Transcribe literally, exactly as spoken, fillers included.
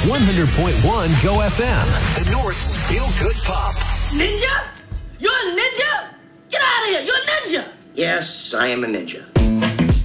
one hundred point one Go F M, the North's feel-good pop. Ninja? You're a ninja? Get out of here. You're a ninja. Yes, I am a ninja.